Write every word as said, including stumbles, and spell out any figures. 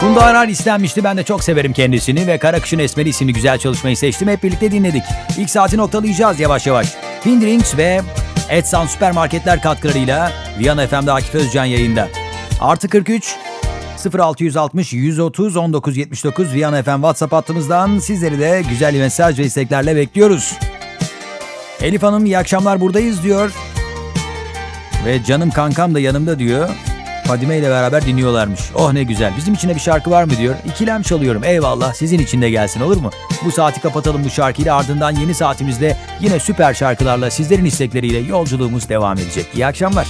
Funda Arar istenmişti. Ben de çok severim kendisini ve Karakış'ın Esmeri isimli güzel çalışmayı seçtim. Hep birlikte dinledik. İlk saati noktalayacağız yavaş yavaş. Pindrings ve Edsan Süpermarketler katkılarıyla Viyana F M'de Akif Özcan yayında. Artı kırk üç sıfır altı altmış yüz otuz on dokuz yetmiş dokuz Viyana F M WhatsApp hattımızdan sizleri de güzel mesaj ve isteklerle bekliyoruz. Elif Hanım iyi akşamlar, buradayız diyor. Ve canım kankam da yanımda diyor. Fadime ile beraber dinliyorlarmış. Oh ne güzel. Bizim için de bir şarkı var mı diyor. İkilem çalıyorum. Eyvallah. Sizin için de gelsin, olur mu? Bu saati kapatalım bu şarkıyla. Ardından yeni saatimizde yine süper şarkılarla sizlerin istekleriyle yolculuğumuz devam edecek. İyi akşamlar.